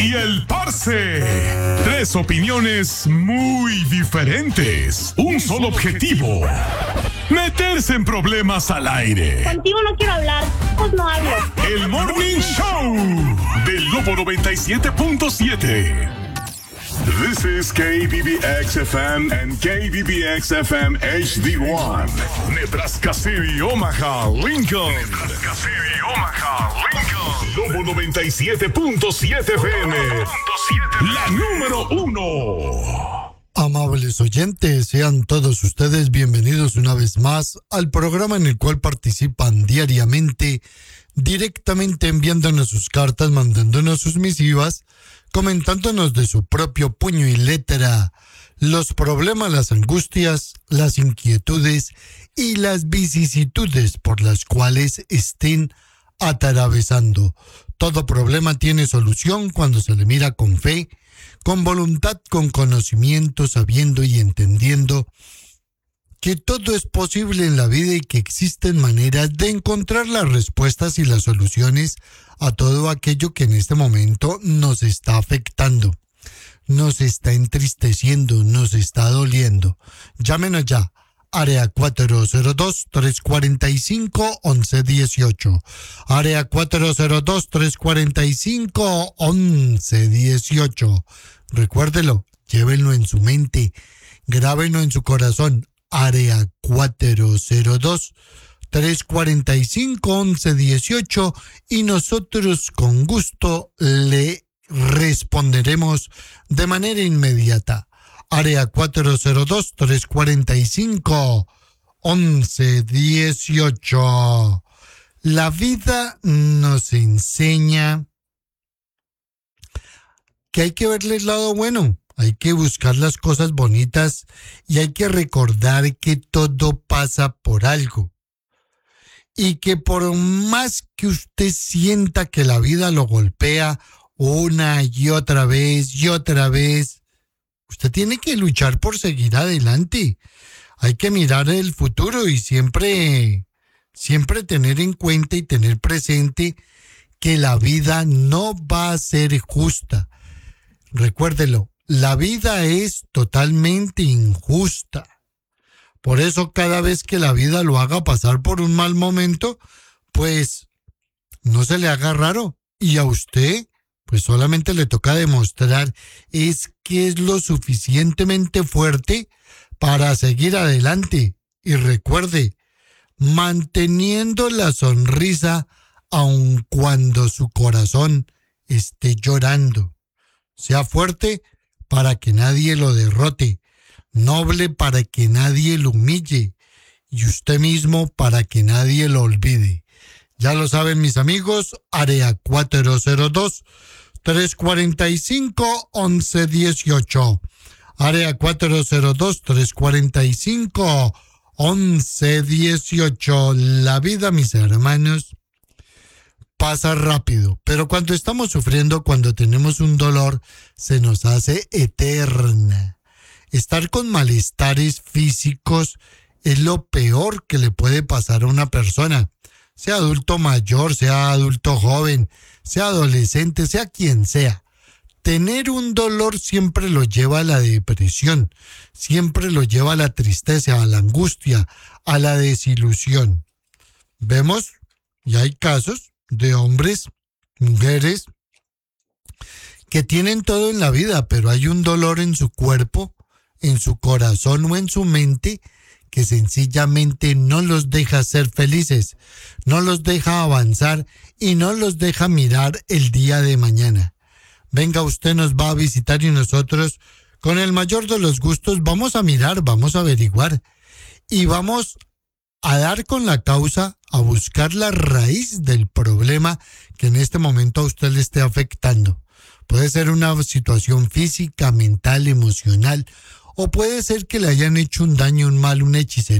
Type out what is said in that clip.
y el Parce. Tres opiniones muy diferentes. Un solo objetivo: meterse en problemas al aire. Contigo no quiero hablar, pues no hablo. El Morning Show del Lobo 97.7. This is KBBX-FM and KBBX-FM HD1. Nebraska City, Omaha, Lincoln. Nebraska City, Omaha, Lincoln. Lobo 97.7 FM. La número 1. Amables oyentes, sean todos ustedes bienvenidos una vez más al programa en el cual participan diariamente, directamente enviándonos sus cartas, mandándonos sus misivas, comentándonos de su propio puño y letra los problemas, las angustias, las inquietudes y las vicisitudes por las cuales estén atravesando. Todo problema tiene solución cuando se le mira con fe, con voluntad, con conocimiento, sabiendo y entendiendo que todo es posible en la vida y que existen maneras de encontrar las respuestas y las soluciones a todo aquello que en este momento nos está afectando, nos está entristeciendo, nos está doliendo. Llámenos ya. Área 402-345-1118. Área 402-345-1118. Recuérdelo, llévenlo en su mente, grábenlo en su corazón. Área 402-345-1118 y nosotros con gusto le responderemos de manera inmediata. Área 402-345-1118. La vida nos enseña que hay que verle el lado bueno, hay que buscar las cosas bonitas y hay que recordar que todo pasa por algo. Y que por más que usted sienta que la vida lo golpea una y otra vez, usted tiene que luchar por seguir adelante. Hay que mirar el futuro y siempre tener en cuenta y tener presente que la vida no va a ser justa. Recuérdelo, la vida es totalmente injusta. Por eso cada vez que la vida lo haga pasar por un mal momento, pues no se le haga raro. Y a usted, pues solamente le toca demostrar es que es lo suficientemente fuerte para seguir adelante. Y recuerde, manteniendo la sonrisa aun cuando su corazón esté llorando. Sea fuerte para que nadie lo derrote, noble para que nadie lo humille y usted mismo para que nadie lo olvide. Ya lo saben mis amigos, área 402-345-1118. Área 402-345-1118. La vida, mis hermanos, pasa rápido, pero cuando estamos sufriendo, cuando tenemos un dolor, se nos hace eterna. Estar con malestares físicos es lo peor que le puede pasar a una persona, sea adulto mayor, sea adulto joven, sea adolescente, sea quien sea. Tener un dolor siempre lo lleva a la depresión, siempre lo lleva a la tristeza, a la angustia, a la desilusión. Vemos, y hay casos de hombres, mujeres, que tienen todo en la vida, pero hay un dolor en su cuerpo, en su corazón o en su mente que sencillamente no los deja ser felices, no los deja avanzar y no los deja mirar el día de mañana. Venga, usted nos va a visitar y nosotros, con el mayor de los gustos, vamos a mirar, vamos a averiguar y vamos a dar con la causa, a buscar la raíz del problema que en este momento a usted le esté afectando. Puede ser una situación física, mental, emocional, o puede ser que le hayan hecho un daño, un mal, una hechicería